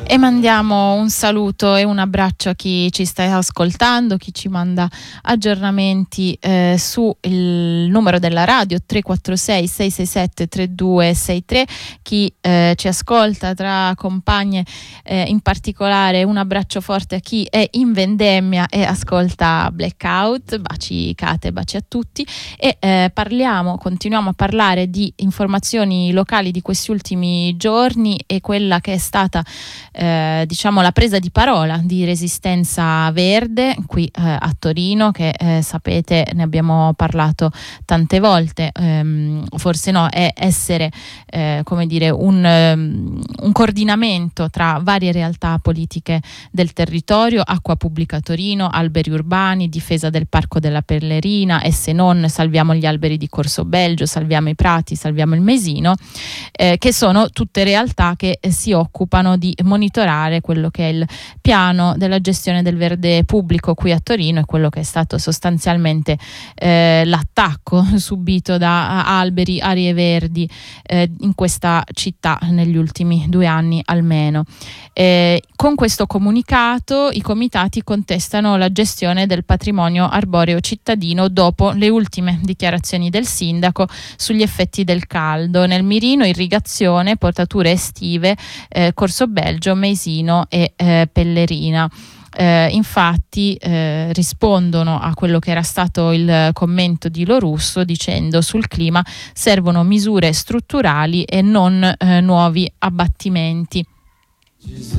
E mandiamo un saluto e un abbraccio a chi ci sta ascoltando, chi ci manda aggiornamenti su il numero della radio 346 667 3263, chi ci ascolta tra compagne, in particolare un abbraccio forte a chi è in vendemmia e ascolta Blackout. Baci Kate, baci a tutti, e continuiamo a parlare di informazioni locali di questi ultimi giorni e quella che è stata la presa di parola di Resistenza Verde qui a Torino, che sapete, ne abbiamo parlato tante volte, forse no, è essere un coordinamento tra varie realtà politiche del territorio: Acqua Pubblica Torino, alberi urbani, difesa del Parco della Pellerina, e se non salviamo gli alberi di Corso Belgio, salviamo i prati, salviamo il Mesino, che sono tutte realtà che si occupano di monitorare quello che è il piano della gestione del verde pubblico qui a Torino, e quello che è stato sostanzialmente l'attacco subito da alberi, aree verdi in questa città negli ultimi 2 anni almeno. Con questo comunicato i comitati contestano la gestione del patrimonio arboreo cittadino dopo le ultime dichiarazioni del sindaco sugli effetti del caldo. Nel mirino irrigazione, portature estive, Corso Belgio, Mesino e Pellerina. Infatti rispondono a quello che era stato il commento di Lorusso, dicendo: sul clima servono misure strutturali e non nuovi abbattimenti.